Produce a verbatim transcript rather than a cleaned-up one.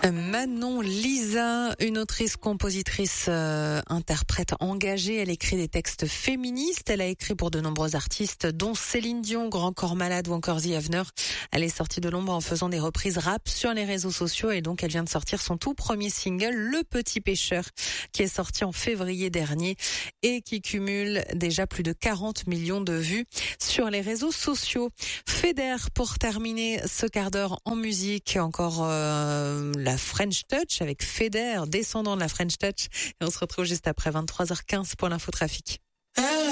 Manon Lisa, une autrice, compositrice, euh, interprète engagée. Elle écrit des textes féministes. Elle a écrit pour de nombreux artistes, dont Céline Dion, Grand Corps Malade ou encore The Avener. Elle est sortie de l'ombre en faisant des reprises rap sur les réseaux sociaux et donc elle vient de sortir son tout premier single, Le Petit Pêcheur, qui est sorti en février dernier et qui cumule déjà plus de quarante millions de vues sur les réseaux sociaux. Feder, pour terminer ce quart d'heure en musique, encore euh, la French Touch avec Feder, descendant de la French Touch. Et on se retrouve juste après vingt-trois heures quinze pour l'infotrafic.